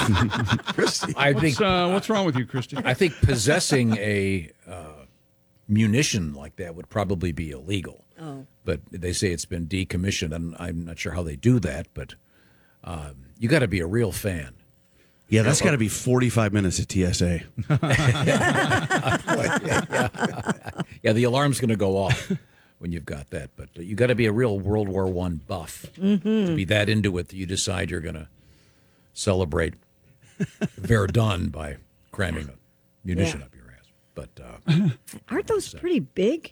Christy. I think What's wrong with you, Christy? I think possessing a munition like that would probably be illegal. Oh. But they say it's been decommissioned, and I'm not sure how they do that. But you got to be a real fan. Yeah, that's got to be 45 minutes at TSA. Yeah, the alarm's going to go off when you've got that. But you got to be a real World War I buff to be that into it that you decide you're going to celebrate Verdun by cramming a munition up your ass. But Aren't those pretty big?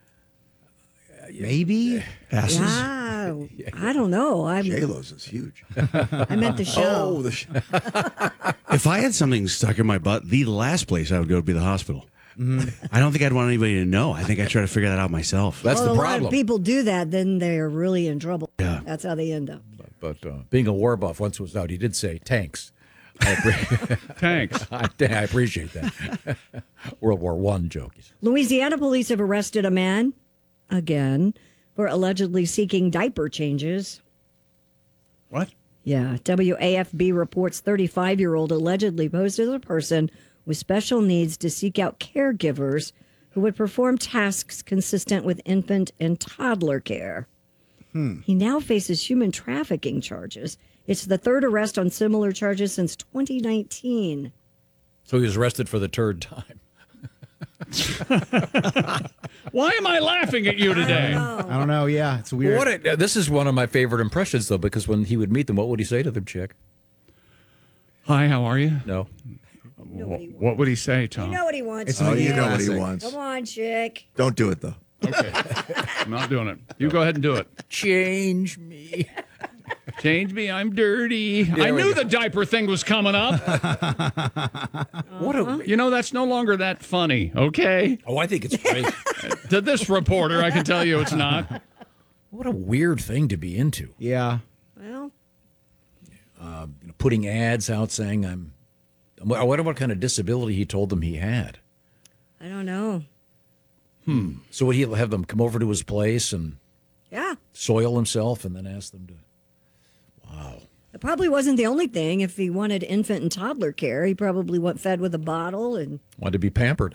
Maybe. Asses. Yeah, I don't know. J-Lo's is huge. I meant the show. Oh, If I had something stuck in my butt, the last place I would go would be the hospital. I don't think I'd want anybody to know. I think I'd try to figure that out myself. that's well, the a lot problem. of people do that, then they're really in trouble. Yeah. That's how they end up. But being a war buff, once was out, he did say tanks. Thanks. I appreciate that. World War I joke. Louisiana police have arrested a man, again, for allegedly seeking diaper changes. What? Yeah, WAFB reports 35-year-old allegedly posed as a person with special needs to seek out caregivers who would perform tasks consistent with infant and toddler care. He now faces human trafficking charges. It's the third arrest on similar charges since 2019. So he was arrested for the third time. Why am I laughing at you today? I don't know. Yeah, it's weird. This is one of my favorite impressions, though, because when he would meet them, what would he say to them, Chick? Hi, how are you? No. What would he say, Tom? You know what he wants. It's oh, an you know what he classic. wants. Come on, chick. Don't do it, though. Okay. I'm not doing it. You go ahead and do it. Change me. Change me, I'm dirty. There I we knew go. the diaper thing was coming up. What a... You know, that's no longer that funny, okay? Oh, I think it's great. To this reporter, I can tell you it's not. What a weird thing to be into. Yeah. Well, Putting ads out saying I wonder what kind of disability he told them he had. I don't know. So would he have them come over to his place and Yeah. soil himself and then ask them to... Wow. It probably wasn't the only thing. If he wanted infant and toddler care, he probably went fed with a bottle and Wanted to be pampered.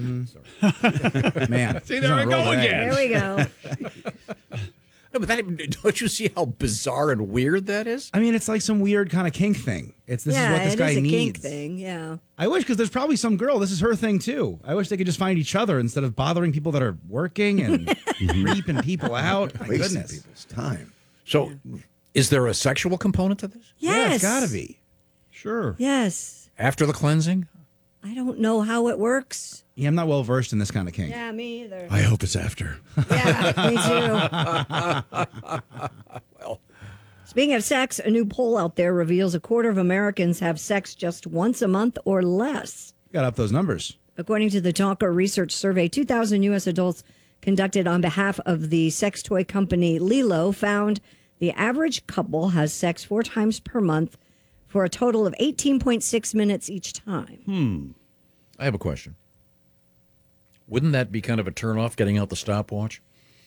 Man. See, he's there on I a go roll today. again. there we go. No, but don't you see how bizarre and weird that is? I mean, it's like some weird kind of kink thing. This is yeah, what this it guy is a needs. kink thing. Yeah. I wish, because there's probably some girl, this is her thing too. I wish they could just find each other instead of bothering people that are working and creeping people out. My Wasting goodness. people's time. So is there a sexual component to this? Yes. Yeah, it's got to be. Sure. Yes. After the cleansing? I don't know how it works. Yeah, I'm not well versed in this kind of kink. Yeah, me either. I hope it's after. Yeah, me too. Well, Speaking of sex, a new poll out there reveals a quarter of Americans have sex just once a month or less. Got up those numbers. According to the Talker Research Survey, 2,000 U.S. adults conducted on behalf of the sex toy company Lilo found the average couple has sex 4 times per month for a total of 18.6 minutes each time. I have a question. Wouldn't that be kind of a turnoff, getting out the stopwatch?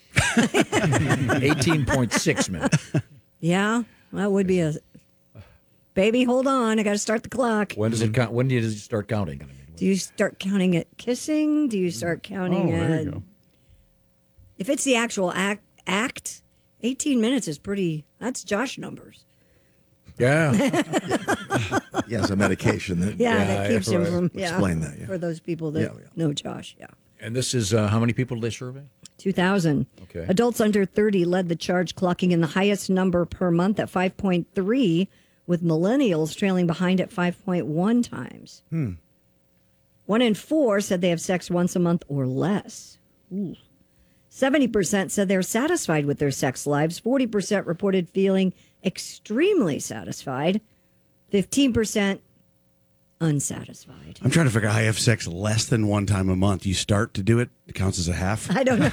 18.6 minutes. Yeah, that would be a... Baby, hold on. I got to start the clock. When does it count? When does it start counting? Do you start counting at kissing? Do you start counting Oh, there at... you go. If it's the actual act, 18 minutes is pretty... That's Josh numbers. Yeah. Yeah, it's a medication. That, That keeps him right. from... Explain that, yeah. For those people that Yeah. know Josh, yeah. And this is how many people did they survey? 2,000. Okay. Adults under 30 led the charge, clocking in the highest number per month at 5.3, with millennials trailing behind at 5.1 times. 1 in 4 said they have sex once a month or less. Ooh. 70% said they're satisfied with their sex lives. 40% reported feeling extremely satisfied. 15% unsatisfied. I'm trying to figure out how you have sex less than 1 time a month. You start to do it, it counts as a half. I don't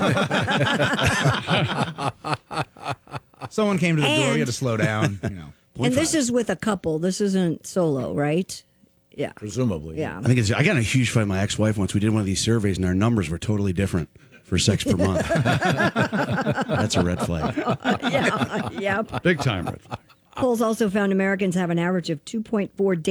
know. Someone came to the door. And- You had to slow down. And this is with a couple. This isn't solo, right? Yeah. Presumably. Yeah. I think I got in a huge fight with my ex-wife once. We did one of these surveys, and our numbers were totally different for sex per month. That's a red flag. Yeah. Yep. Big time red flag. Polls also found Americans have an average of 2.4